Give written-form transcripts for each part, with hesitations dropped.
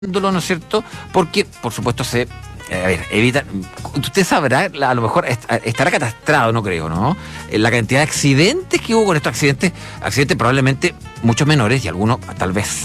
¿no es cierto? Porque, por supuesto, evita. Usted sabrá, a lo mejor estará catastrado, no creo, ¿no? La cantidad de accidentes que hubo con estos accidentes probablemente muchos menores y algunos tal vez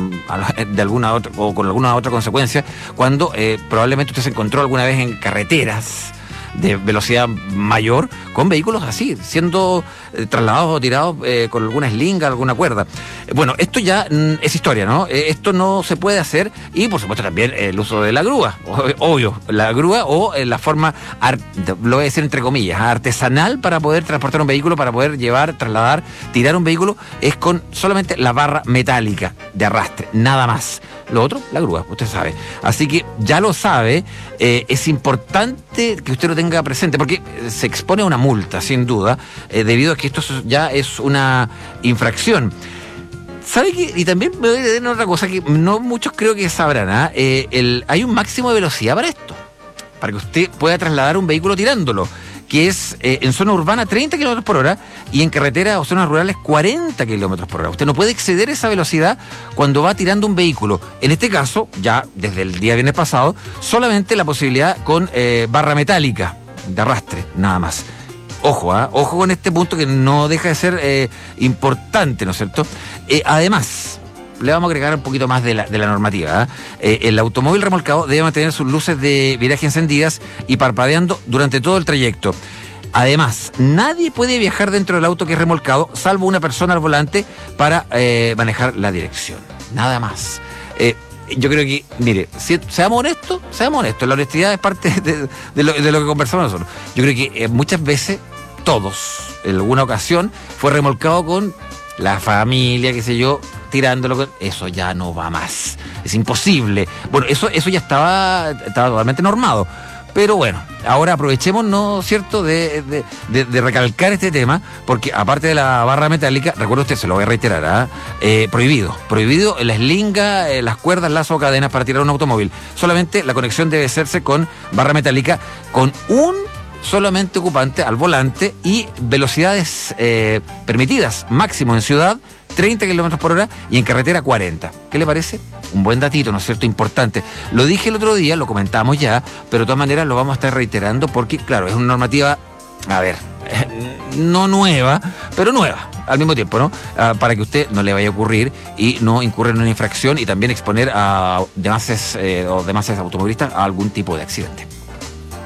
de alguna otra o con alguna otra consecuencia, cuando probablemente usted se encontró alguna vez en carreteras de velocidad mayor, con vehículos así, siendo trasladados o tirados con alguna eslinga, alguna cuerda. Bueno, esto ya es historia, ¿no? Esto no se puede hacer, y por supuesto también el uso de la grúa, obvio, la grúa o la forma, lo voy a decir entre comillas, artesanal para poder transportar un vehículo, para poder llevar, trasladar, tirar un vehículo, es con solamente la barra metálica de arrastre, nada más. Lo otro, la grúa, usted sabe. Así que ya lo sabe, es importante que usted lo tenga presente, porque se expone a una multa, sin duda, debido a que esto ya es una infracción. ¿Sabe qué? Y también me voy a decir otra cosa que no muchos creo que sabrán, hay un máximo de velocidad para esto, para que usted pueda trasladar un vehículo tirándolo, que es en zona urbana 30 kilómetros por hora y en carretera o zonas rurales 40 kilómetros por hora. Usted no puede exceder esa velocidad cuando va tirando un vehículo. En este caso, ya desde el día viernes pasado, solamente la posibilidad con barra metálica de arrastre, nada más. Ojo, ojo con este punto que no deja de ser importante, ¿no es cierto? Además, le vamos a agregar un poquito más de la normativa. El automóvil remolcado debe mantener sus luces de viraje encendidas y parpadeando durante todo el trayecto. Además, nadie puede viajar dentro del auto que es remolcado, salvo una persona al volante para manejar la dirección. Nada más. Yo creo que, mire, seamos honestos, la honestidad es parte de lo que conversamos nosotros. Yo creo que muchas veces, todos, en alguna ocasión, fue remolcado con la familia, qué sé yo, tirándolo. Eso ya no va más. Es imposible. Bueno, eso ya estaba totalmente normado. Pero bueno, ahora aprovechemos, ¿no es cierto?, de recalcar este tema, porque aparte de la barra metálica, recuerde usted, se lo voy a reiterar, prohibido la eslinga, las cuerdas, lazos o cadenas para tirar un automóvil. Solamente la conexión debe hacerse con barra metálica, con un solamente ocupante al volante, y velocidades permitidas, máximo en ciudad 30 kilómetros por hora y en carretera 40. ¿Qué le parece? Un buen datito, ¿no es cierto? Importante. Lo dije el otro día, lo comentamos ya, pero de todas maneras lo vamos a estar reiterando porque, claro, es una normativa, no nueva, pero nueva al mismo tiempo, ¿no? Para que usted no le vaya a ocurrir y no incurra en una infracción y también exponer a demás automovilistas a algún tipo de accidente.